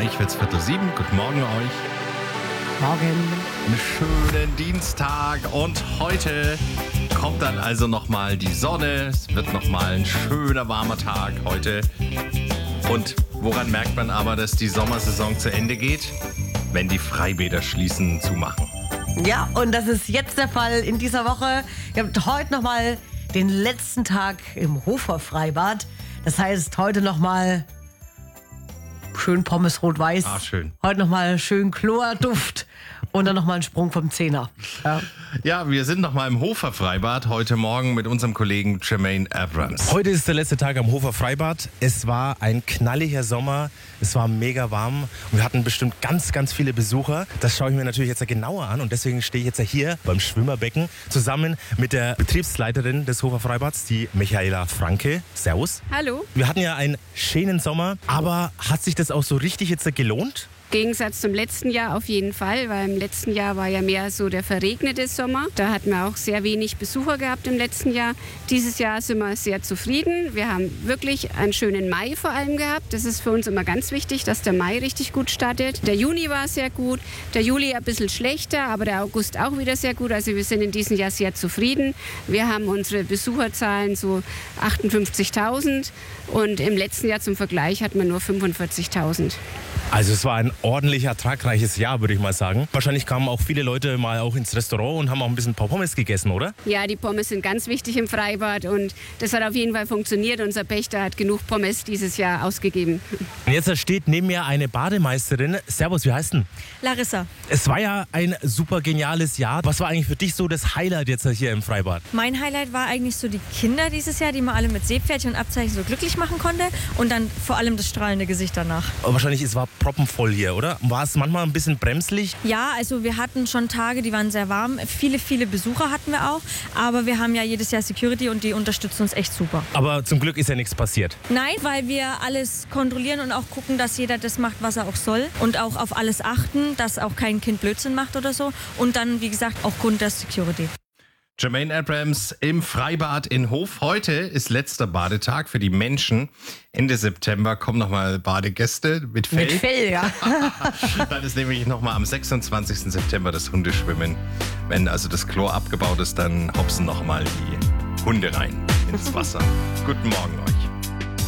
Gleich wird's 6:45. Guten Morgen euch. Morgen. Einen schönen Dienstag. Und heute kommt dann also nochmal die Sonne. Es wird nochmal ein schöner, warmer Tag heute. Und woran merkt man aber, dass die Sommersaison zu Ende geht? Wenn die Freibäder schließen, zumachen. Ja, und das ist jetzt der Fall in dieser Woche. Ihr habt heute nochmal den letzten Tag im Hofer Freibad. Das heißt, heute nochmal schön Pommes rot-weiß. Ah, schön. Heute nochmal schön Chlorduft und dann nochmal ein Sprung vom Zehner. Ja. Ja, wir sind nochmal im Hofer Freibad heute Morgen mit unserem Kollegen Jermaine Abrams. Heute ist der letzte Tag am Hofer Freibad. Es war ein knalliger Sommer. Es war mega warm und wir hatten bestimmt ganz, ganz viele Besucher. Das schaue ich mir natürlich jetzt genauer an und deswegen stehe ich jetzt hier beim Schwimmerbecken zusammen mit der Betriebsleiterin des Hofer Freibads, die Michaela Franke. Servus. Hallo. Wir hatten ja einen schönen Sommer, aber hat sich das auch so richtig jetzt gelohnt? Im Gegensatz zum letzten Jahr auf jeden Fall, weil im letzten Jahr war ja mehr so der verregnete Sommer. Da hatten wir auch sehr wenig Besucher gehabt im letzten Jahr. Dieses Jahr sind wir sehr zufrieden. Wir haben wirklich einen schönen Mai vor allem gehabt. Das ist für uns immer ganz wichtig, dass der Mai richtig gut startet. Der Juni war sehr gut, der Juli ein bisschen schlechter, aber der August auch wieder sehr gut. Also wir sind in diesem Jahr sehr zufrieden. Wir haben unsere Besucherzahlen so 58.000 und im letzten Jahr zum Vergleich hatten wir nur 45.000. Also es war ein ordentlich ertragreiches Jahr, würde ich mal sagen. Wahrscheinlich kamen auch viele Leute mal auch ins Restaurant und haben auch ein bisschen Pommes gegessen, oder? Ja, die Pommes sind ganz wichtig im Freibad und das hat auf jeden Fall funktioniert. Unser Pächter hat genug Pommes dieses Jahr ausgegeben. Und jetzt steht neben mir eine Bademeisterin. Servus, wie heißt denn? Larissa. Es war ja ein super geniales Jahr. Was war eigentlich für dich so das Highlight jetzt hier im Freibad? Mein Highlight war eigentlich so die Kinder dieses Jahr, die man alle mit Seepferdchen und Abzeichen so glücklich machen konnte. Und dann vor allem das strahlende Gesicht danach. Aber wahrscheinlich, es war proppenvoll hier, oder? War es manchmal ein bisschen bremslich? Ja, also wir hatten schon Tage, die waren sehr warm. Viele Besucher hatten wir auch. Aber wir haben ja jedes Jahr Security und die unterstützen uns echt super. Aber zum Glück ist ja nichts passiert. Nein, weil wir alles kontrollieren und auch gucken, dass jeder das macht, was er auch soll. Und auch auf alles achten, dass auch kein Kind Blödsinn macht oder so. Und dann, wie gesagt, auch Grund der Security. Jermaine Abrams im Freibad in Hof. Heute ist letzter Badetag für die Menschen. Ende September kommen nochmal Badegäste mit Fell. Mit Fell, ja. Dann ist nämlich nochmal am 26. September das Hundeschwimmen. Wenn also das Chlor abgebaut ist, dann hopsen nochmal die Hunde rein ins Wasser. Guten Morgen euch.